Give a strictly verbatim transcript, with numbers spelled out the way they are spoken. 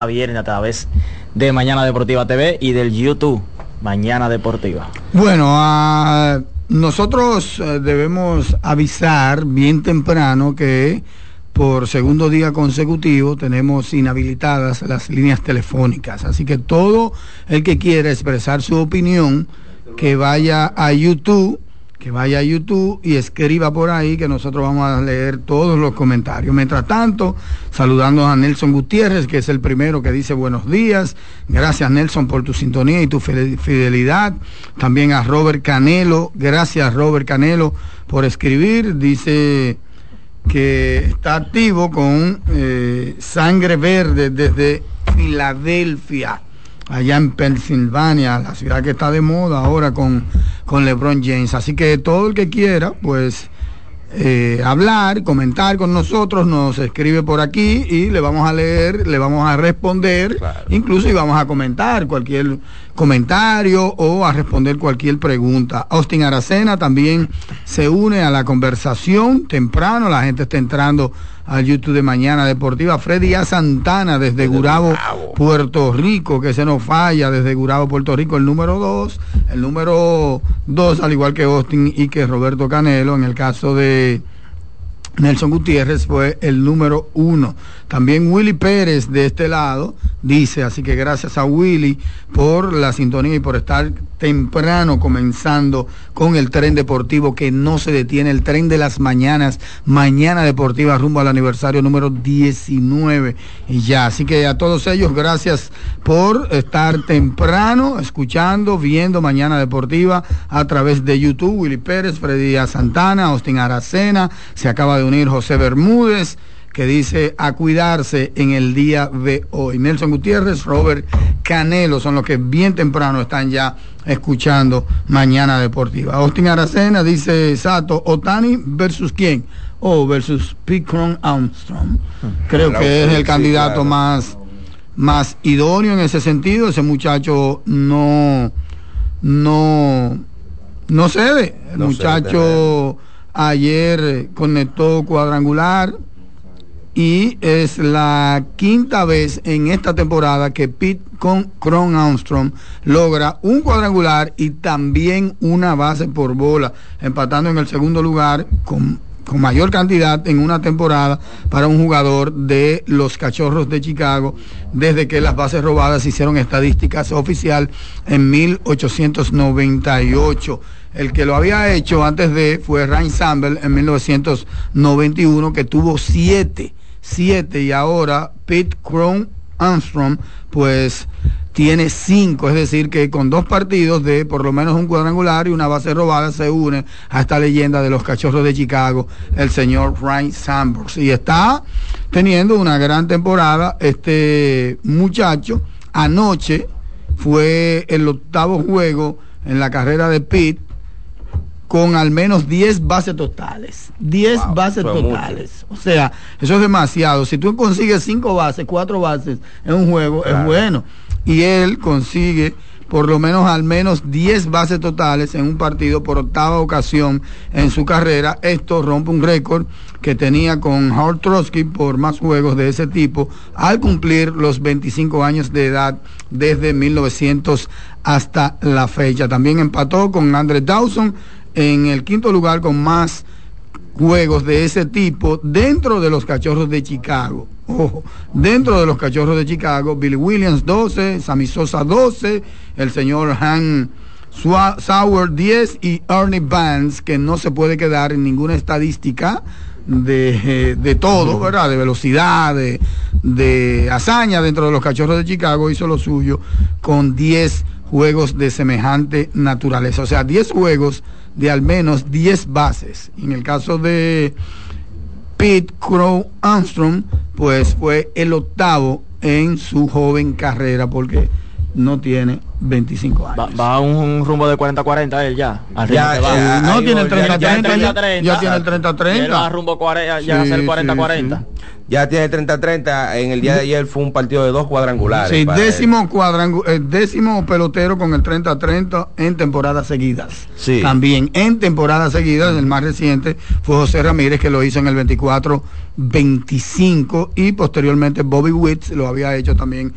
viernes a través de Mañana Deportiva T V y del YouTube Mañana Deportiva. Bueno, uh, nosotros uh, debemos avisar bien temprano que por segundo día consecutivo tenemos inhabilitadas las líneas telefónicas, así que todo el que quiera expresar su opinión que vaya a YouTube que vaya a YouTube y escriba por ahí, que nosotros vamos a leer todos los comentarios. Mientras tanto, saludando a Nelson Gutiérrez, que es el primero que dice buenos días. Gracias, Nelson, por tu sintonía y tu fidelidad. También a Robert Canelo. Gracias, Robert Canelo, por escribir. Dice que está activo con eh, Sangre Verde desde Filadelfia, allá en Pensilvania, la ciudad que está de moda ahora con, con LeBron James. Así que todo el que quiera, pues, eh, hablar, comentar con nosotros, nos escribe por aquí y le vamos a leer, le vamos a responder, claro. Incluso y vamos a comentar cualquier comentario o a responder cualquier pregunta. Austin Aracena también se une a la conversación temprano, la gente está entrando al YouTube de Mañana Deportiva. Freddy A. Santana desde Gurabo, Puerto Rico, que se nos falla desde Gurabo, Puerto Rico, el número dos, el número dos, al igual que Austin y que Roberto Canelo. En el caso de Nelson Gutiérrez fue el número uno. También Willy Pérez de este lado dice, así que gracias a Willy por la sintonía y por estar temprano comenzando con el tren deportivo que no se detiene, el tren de las mañanas, Mañana Deportiva rumbo al aniversario número diecinueve y ya, así que a todos ellos gracias por estar temprano escuchando, viendo Mañana Deportiva a través de YouTube. Willy Pérez, Freddy A. Santana, Austin Aracena, se acaba de unir José Bermúdez, que dice a cuidarse en el día de hoy. Nelson Gutiérrez, Robert Canelo son los que bien temprano están ya escuchando Mañana Deportiva. Austin Aracena dice, Sato, Otani versus quién? O oh, versus Pete Crow Armstrong. Creo que es el candidato más, más idóneo en ese sentido. Ese muchacho no, no, no cede. El no muchacho ayer conectó cuadrangular. Y es la quinta vez en esta temporada que Pete Crow Armstrong logra un cuadrangular y también una base por bola, empatando en el segundo lugar con, con mayor cantidad en una temporada para un jugador de los Cachorros de Chicago desde que las bases robadas hicieron estadísticas oficial en mil ochocientos noventa y ocho. El que lo había hecho antes de fue Ryne Sandberg en mil novecientos noventa y uno, que tuvo siete. siete y ahora Pete Crow Armstrong pues tiene cinco, es decir que con dos partidos de por lo menos un cuadrangular y una base robada se une a esta leyenda de los Cachorros de Chicago, el señor Ryne Sandberg, y está teniendo una gran temporada este muchacho. Anoche fue el octavo juego en la carrera de Pete con al menos diez bases totales. diez wow, bases totales. Mucho. O sea, eso es demasiado. Si tú consigues cinco bases, cuatro bases en un juego, claro, es bueno. Y él consigue por lo menos al menos diez bases totales en un partido por octava ocasión en su carrera. Esto rompe un récord que tenía con Howard Trusky por más juegos de ese tipo al cumplir los veinticinco años de edad desde mil novecientos hasta la fecha. También empató con Andre Dawson en el quinto lugar con más juegos de ese tipo dentro de los Cachorros de Chicago. Ojo, dentro de los Cachorros de Chicago, Billy Williams doce, Sammy Sosa doce, el señor Han Sauer diez y Ernie Banks, que no se puede quedar en ninguna estadística de, de todo, ¿verdad? De velocidad, de, de hazaña dentro de los Cachorros de Chicago, hizo lo suyo con diez juegos de semejante naturaleza, o sea, diez juegos de al menos diez bases. En el caso de Pete Crow Armstrong, pues fue el octavo en su joven carrera porque no tiene veinticinco años. Va, va a un, un rumbo de cuarenta cuarenta él ya. Ya, ya, no tiene el treinta treinta, ya, ya tiene el treinta treinta. Él va a rumbo cuarenta, ya sí, hace el cuarenta cuarenta. Sí, sí. Ya tiene treinta treinta. En el día de ayer fue un partido de dos cuadrangulares. Sí, décimo, cuadrangu el décimo pelotero con el treinta treinta en temporadas seguidas. Sí. También en temporadas seguidas, el más reciente fue José Ramírez, que lo hizo en el veinticuatro veinticinco, y posteriormente Bobby Witt lo había hecho también